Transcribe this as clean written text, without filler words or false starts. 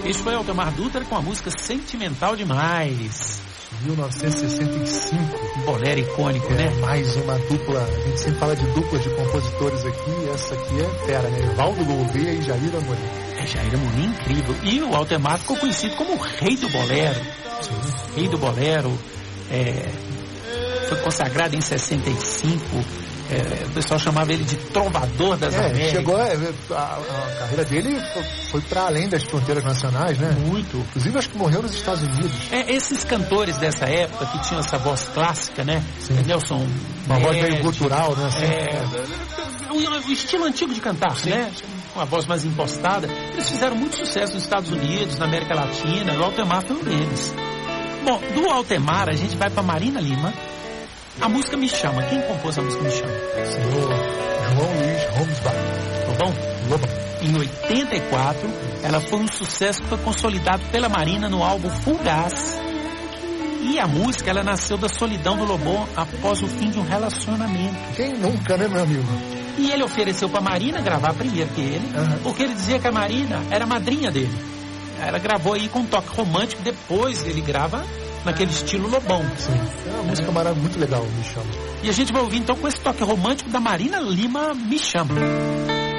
Este foi Altemar Dutra com a música Sentimental Demais. 1965. Um bolero icônico, né? Mais uma dupla. A gente sempre fala de duplas de compositores aqui. Essa aqui é fera, né? Evaldo Gouveia e Jair Amorim. Jair Amorim, incrível. E o Altemar ficou conhecido como o rei do bolero. Sim. Rei do bolero. Foi consagrado em 65. O pessoal chamava ele de trovador das Américas. Chegou a carreira dele foi para além das fronteiras nacionais, né? Muito. Inclusive acho que morreu nos Estados Unidos. Esses cantores dessa época que tinham essa voz clássica, né? Sim. Nelson uma voz meio gutural, né? Assim, o estilo antigo de cantar, sim, né? Com a voz mais impostada. Eles fizeram muito sucesso nos Estados Unidos, na América Latina. O Altemar foi um deles. Bom, do Altemar a gente vai para Marina Lima. A música Me Chama. Quem compôs a música Me Chama? Senhor João Luiz Romsbach. Lobão? Em 84, ela foi um sucesso que foi consolidado pela Marina no álbum Fugaz. E a música, ela nasceu da solidão do Lobão após o fim de um relacionamento. Quem nunca, né, meu amigo? E ele ofereceu pra Marina gravar primeiro que ele, porque ele dizia que a Marina era a madrinha dele. Ela gravou aí com um toque romântico, depois ele grava naquele estilo Lobão. Sim, é uma música muito legal, Me Chama. E a gente vai ouvir então com esse toque romântico da Marina Lima, Me Chama.